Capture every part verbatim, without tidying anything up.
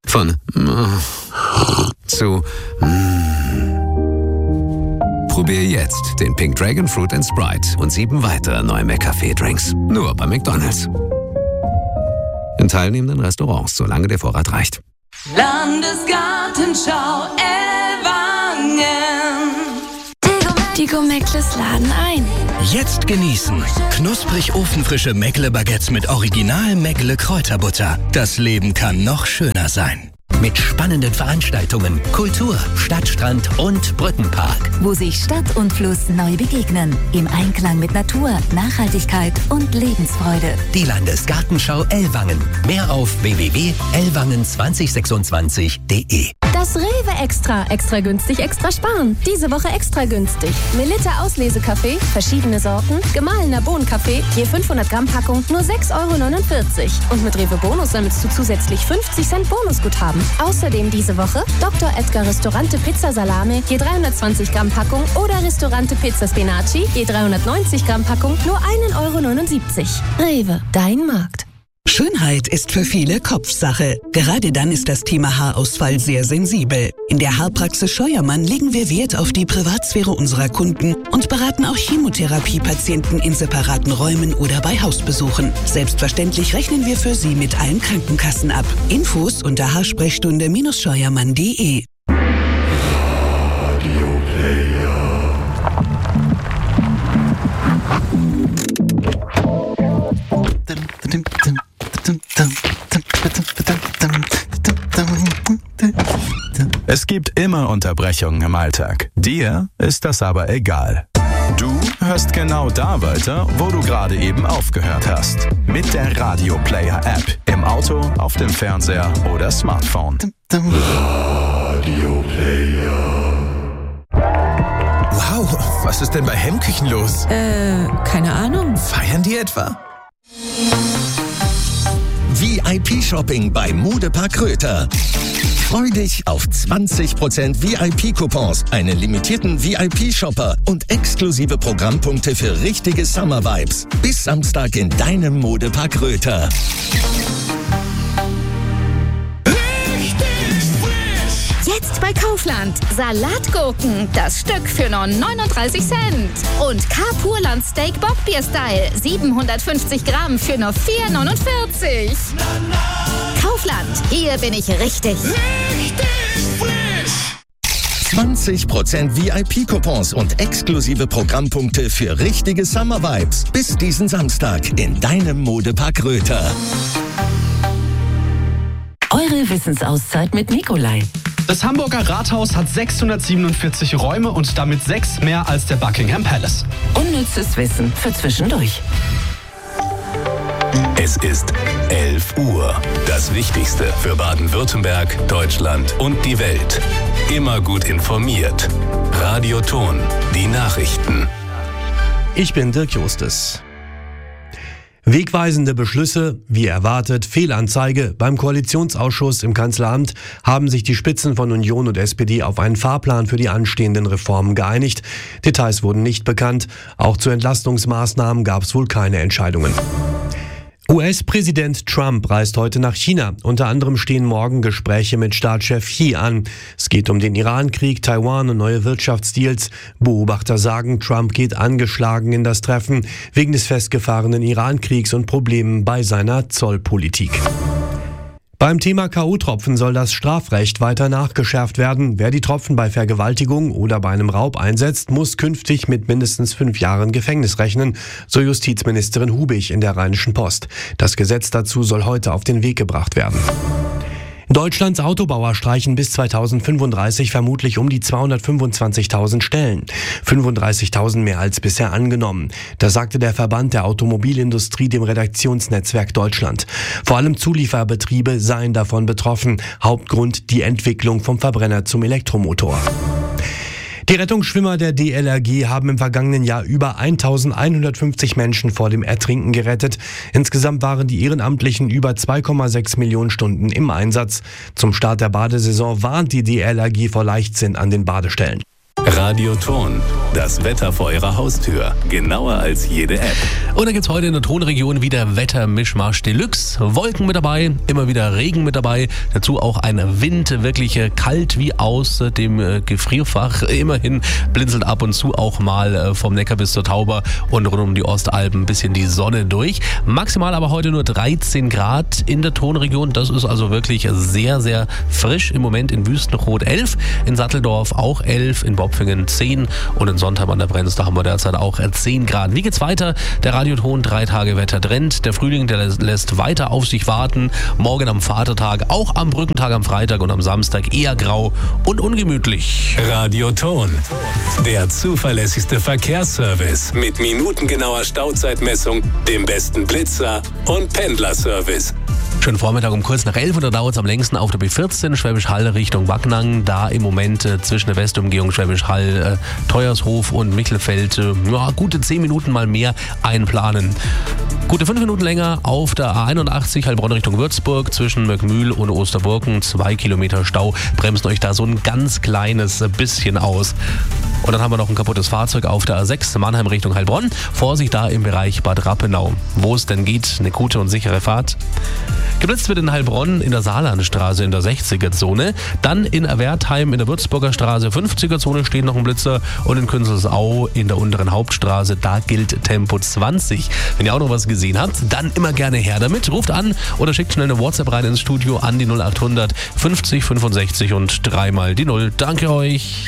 Von zu Probier jetzt den Pink Dragon Fruit and Sprite und sieben weitere neue McCafé-Drinks. Nur bei McDonald's. In teilnehmenden Restaurants, solange der Vorrat reicht. Landesgartenschau Ellwangen. Die Gourmettles laden ein. Jetzt genießen. Knusprig ofenfrische Meckle-Baguettes mit Original Meckle-Kräuterbutter. Das Leben kann noch schöner sein. Mit spannenden Veranstaltungen, Kultur, Stadtstrand und Brückenpark. Wo sich Stadt und Fluss neu begegnen. Im Einklang mit Natur, Nachhaltigkeit und Lebensfreude. Die Landesgartenschau Ellwangen. Mehr auf w w w punkt ellwangen zwanzig sechsundzwanzig punkt de. Das Rewe Extra. Extra günstig, extra sparen. Diese Woche extra günstig. Melitta Auslesekaffee, verschiedene Sorten, gemahlener Bohnenkaffee, je fünfhundert Gramm Packung, nur sechs Euro neunundvierzig. Und mit Rewe Bonus sammelst du zusätzlich fünfzig Cent Bonusguthaben. Außerdem diese Woche Doktor Edgar Restaurante Pizza Salame, je dreihundertzwanzig Gramm Packung oder Restaurante Pizza Spinaci, je dreihundertneunzig Gramm Packung, nur ein Euro neunundsiebzig. Rewe, dein Markt. Schönheit ist für viele Kopfsache. Gerade dann ist das Thema Haarausfall sehr sensibel. In der Haarpraxis Scheuermann legen wir Wert auf die Privatsphäre unserer Kunden und beraten auch Chemotherapiepatienten in separaten Räumen oder bei Hausbesuchen. Selbstverständlich rechnen wir für Sie mit allen Krankenkassen ab. Infos unter haarsprechstunde Scheuermann punkt de. Es gibt immer Unterbrechungen im Alltag. Dir ist das aber egal. Du hörst genau da weiter, wo du gerade eben aufgehört hast. Mit der Radio Player App. Im Auto, auf dem Fernseher oder Smartphone. Radio Player. Wow, was ist denn bei Hemmküchen los? Äh, keine Ahnung. Feiern die etwa? V I P-Shopping bei Modepark Röther. Freu dich auf zwanzig Prozent V I P-Coupons, einen limitierten V I P-Shopper und exklusive Programmpunkte für richtige Summer-Vibes. Bis Samstag in deinem Modepark Röther. Jetzt bei Kaufland. Salatgurken, das Stück für nur neununddreißig Cent. Und K-Purland Steak Bockbier-Style, siebenhundertfünfzig Gramm für nur vier neunundvierzig. Kaufland, hier bin ich richtig. Richtig frisch. zwanzig Prozent V I P-Coupons und exklusive Programmpunkte für richtige Summer-Vibes. Bis diesen Samstag in deinem Modepark Röther. Eure Wissensauszeit mit Nikolai. Das Hamburger Rathaus hat sechshundertsiebenundvierzig Räume und damit sechs mehr als der Buckingham Palace. Unnützes Wissen für zwischendurch. Es ist elf Uhr. Das Wichtigste für Baden-Württemberg, Deutschland und die Welt. Immer gut informiert. Radio Ton, die Nachrichten. Ich bin Dirk Justus. Wegweisende Beschlüsse, wie erwartet, Fehlanzeige. Beim Koalitionsausschuss im Kanzleramt haben sich die Spitzen von Union und S P D auf einen Fahrplan für die anstehenden Reformen geeinigt. Details wurden nicht bekannt. Auch zu Entlastungsmaßnahmen gab es wohl keine Entscheidungen. U S-Präsident Trump reist heute nach China. Unter anderem stehen morgen Gespräche mit Staatschef Xi an. Es geht um den Iran-Krieg, Taiwan und neue Wirtschaftsdeals. Beobachter sagen, Trump geht angeschlagen in das Treffen wegen des festgefahrenen Iran-Kriegs und Problemen bei seiner Zollpolitik. Beim Thema K O-Tropfen soll das Strafrecht weiter nachgeschärft werden. Wer die Tropfen bei Vergewaltigung oder bei einem Raub einsetzt, muss künftig mit mindestens fünf Jahren Gefängnis rechnen, so Justizministerin Hubig in der Rheinischen Post. Das Gesetz dazu soll heute auf den Weg gebracht werden. Deutschlands Autobauer streichen bis zweitausendfünfunddreißig vermutlich um die zweihundertfünfundzwanzigtausend Stellen. fünfunddreißigtausend mehr als bisher angenommen. Das sagte der Verband der Automobilindustrie dem Redaktionsnetzwerk Deutschland. Vor allem Zulieferbetriebe seien davon betroffen. Hauptgrund die Entwicklung vom Verbrenner zum Elektromotor. Die Rettungsschwimmer der D L R G haben im vergangenen Jahr über eintausendeinhundertfünfzig Menschen vor dem Ertrinken gerettet. Insgesamt waren die Ehrenamtlichen über zwei Komma sechs Millionen Stunden im Einsatz. Zum Start der Badesaison warnt die D L R G vor Leichtsinn an den Badestellen. Radio Ton, das Wetter vor Ihrer Haustür. Genauer als jede App. Und da gibt es heute in der Tonregion wieder Wettermischmasch Deluxe. Wolken mit dabei, immer wieder Regen mit dabei. Dazu auch ein Wind, wirklich kalt wie aus dem Gefrierfach. Immerhin blinzelt ab und zu auch mal vom Neckar bis zur Tauber und rund um die Ostalpen ein bisschen die Sonne durch. Maximal aber heute nur dreizehn Grad in der Tonregion. Das ist also wirklich sehr, sehr frisch. Im Moment in Wüstenrot elf, in Satteldorf auch elf, in Bopfingen zehn und in Sontheim an der Brenz, da haben wir derzeit auch zehn Grad. Wie geht's weiter? Der Radioton drei Tage Wettertrend. Der Frühling, der lässt weiter auf sich warten. Morgen am Vatertag, auch am Brückentag am Freitag und am Samstag eher grau und ungemütlich. Radioton, der zuverlässigste Verkehrsservice mit minutengenauer Stauzeitmessung, dem besten Blitzer und Pendlerservice. Schönen Vormittag um kurz nach elf und da dauert es am längsten auf der B vierzehn Schwäbisch Hall Richtung Wacknang. Da im Moment äh, zwischen der Westumgehung Schwäbisch Hall, äh, Teuershof und Michelfeld äh, ja, gute zehn Minuten mal mehr einplanen. Gute fünf Minuten länger auf der A einundachtzig Heilbronn Richtung Würzburg zwischen Möckmühl und Osterburken. Zwei Kilometer Stau bremsen euch da so ein ganz kleines bisschen aus. Und dann haben wir noch ein kaputtes Fahrzeug auf der A sechs Mannheim Richtung Heilbronn. Vorsicht da im Bereich Bad Rappenau. Wo es denn geht, eine gute und sichere Fahrt. Geblitzt wird in Heilbronn in der Saarlandstraße in der sechziger Zone. Dann in Wertheim in der Würzburger Straße fünfziger Zone steht noch ein Blitzer. Und in Künzelsau in der unteren Hauptstraße, da gilt Tempo zwanzig. Wenn ihr auch noch was gesehen habt, dann immer gerne her damit. Ruft an oder schickt schnell eine WhatsApp rein ins Studio an die null achthundert fünfzig fünfundsechzig und dreimal die Null. Danke euch.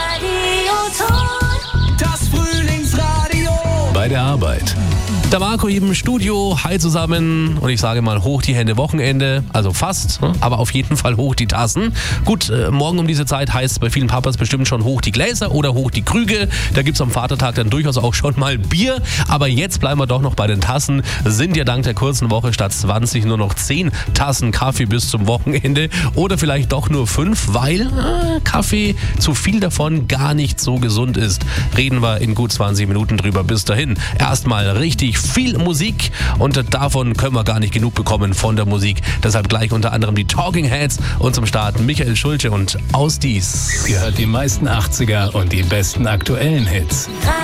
Das Frühlingsradio. Bei der Arbeit. Der Marco hier im Studio, hi zusammen und ich sage mal hoch die Hände Wochenende, also fast, aber auf jeden Fall hoch die Tassen. Gut, äh, morgen um diese Zeit heißt es bei vielen Papas bestimmt schon hoch die Gläser oder hoch die Krüge. Da gibt es am Vatertag dann durchaus auch schon mal Bier, aber jetzt bleiben wir doch noch bei den Tassen. Sind ja dank der kurzen Woche statt zwanzig nur noch zehn Tassen Kaffee bis zum Wochenende oder vielleicht doch nur fünf, weil äh, Kaffee, zu viel davon gar nicht so gesund ist. Reden wir in gut zwanzig Minuten drüber. Bis dahin erstmal richtig viel Musik und davon können wir gar nicht genug bekommen von der Musik. Deshalb gleich unter anderem die Talking Heads und zum Start Michael Schulze und Aus dies. Ihr hört die meisten achtziger und die besten aktuellen Hits.